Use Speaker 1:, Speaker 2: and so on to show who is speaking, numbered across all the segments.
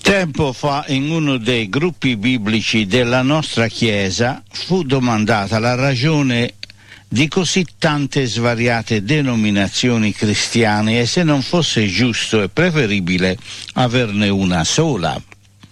Speaker 1: Tempo fa, in uno dei gruppi biblici della nostra Chiesa, fu domandata la ragione di così tante svariate denominazioni cristiane e se non fosse giusto e preferibile averne una sola.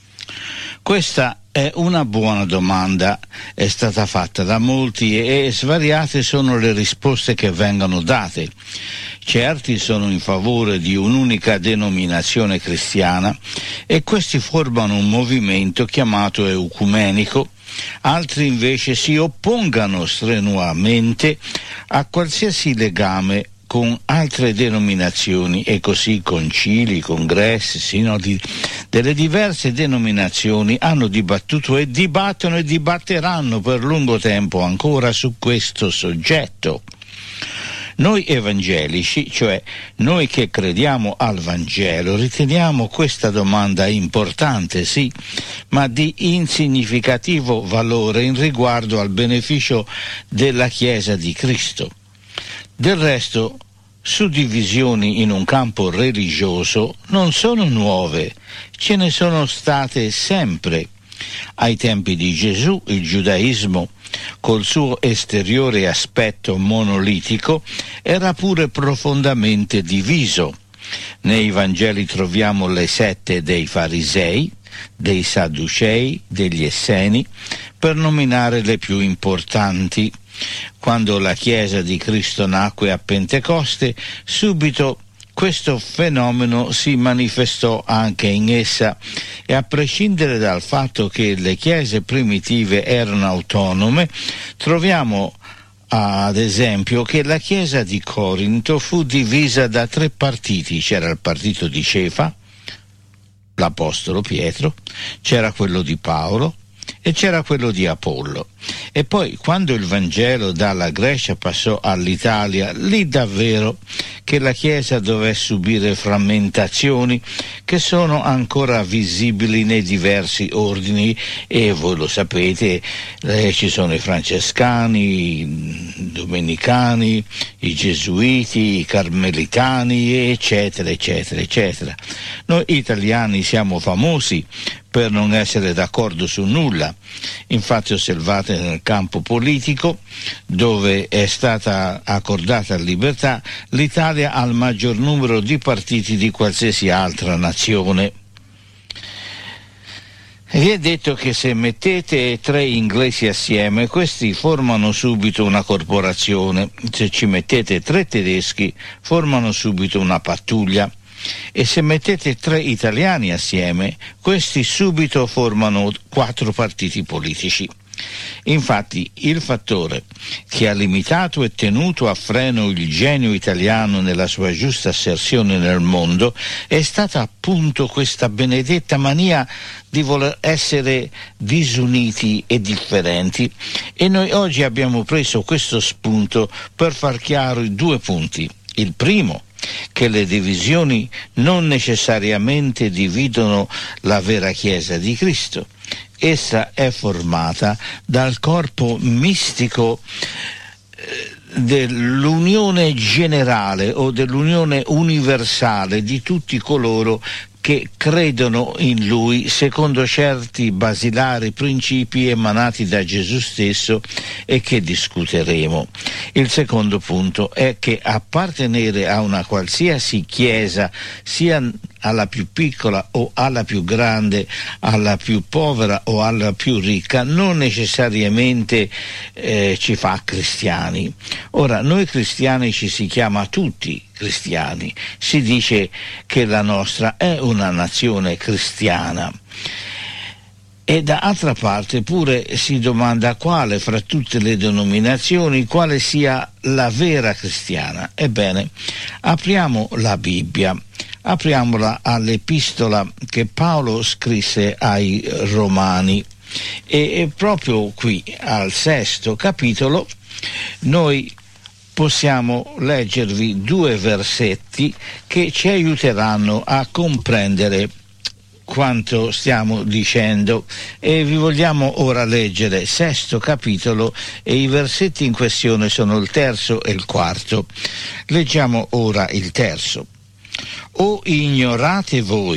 Speaker 1: Questa è una buona domanda, è stata fatta da molti e svariate sono le risposte che vengono date. Certi sono in favore di un'unica denominazione cristiana e questi formano un movimento chiamato ecumenico, altri invece si oppongano strenuamente a qualsiasi legame con altre denominazioni e così concili, congressi, sinodi delle diverse denominazioni hanno dibattuto e dibattono e dibatteranno per lungo tempo ancora su questo soggetto. Noi evangelici, cioè noi che crediamo al Vangelo, riteniamo questa domanda importante, sì, ma di insignificativo valore in riguardo al beneficio della Chiesa di Cristo. Del resto, suddivisioni in un campo religioso non sono nuove, ce ne sono state sempre. Ai tempi di Gesù, il giudaismo, col suo esteriore aspetto monolitico, era pure profondamente diviso. Nei Vangeli troviamo le sette dei farisei, dei sadducei, degli esseni, per nominare le più importanti. Quando la Chiesa di Cristo nacque a Pentecoste, subito questo fenomeno si manifestò anche in essa e a prescindere dal fatto che le chiese primitive erano autonome, troviamo ad esempio che la Chiesa di Corinto fu divisa da tre partiti. C'era il partito di Cefa, l'Apostolo Pietro, c'era quello di Paolo e c'era quello di Apollo. E poi quando il Vangelo dalla Grecia passò all'Italia, lì davvero che la Chiesa dovette subire frammentazioni che sono ancora visibili nei diversi ordini e voi lo sapete, ci sono i francescani, i domenicani, i gesuiti, i carmelitani, eccetera, eccetera, eccetera. Noi italiani siamo famosi per non essere d'accordo su nulla. Infatti osservate nel campo politico, dove è stata accordata libertà, l'Italia ha il maggior numero di partiti di qualsiasi altra nazione. Vi è detto che se mettete tre inglesi assieme, questi formano subito una corporazione. Se ci mettete tre tedeschi, formano subito una pattuglia. E se mettete tre italiani assieme, questi subito formano 4 partiti politici. Infatti il fattore che ha limitato e tenuto a freno il genio italiano nella sua giusta asserzione nel mondo è stata appunto questa benedetta mania di voler essere disuniti e differenti, e noi oggi abbiamo preso questo spunto per far chiaro i 2 punti. Il primo, che le divisioni non necessariamente dividono la vera Chiesa di Cristo. Essa è formata dal corpo mistico dell'unione generale o dell'unione universale di tutti coloro che credono in Lui secondo certi basilari principi emanati da Gesù stesso e che discuteremo. Il secondo punto è che appartenere a una qualsiasi chiesa, sia alla più piccola o alla più grande, alla più povera o alla più ricca, non necessariamente ci fa cristiani. Ora, noi cristiani ci si chiama tutti cristiani, si dice che la nostra è una nazione cristiana. E da altra parte pure si domanda quale fra tutte le denominazioni, quale sia la vera cristiana. Ebbene, apriamo la Bibbia, apriamola all'epistola che Paolo scrisse ai Romani e proprio qui al 6° capitolo noi possiamo leggervi 2 versetti che ci aiuteranno a comprendere quanto stiamo dicendo, e vi vogliamo ora leggere 6° capitolo e i versetti in questione sono il 3° e il 4. Leggiamo ora il 3. O ignorate voi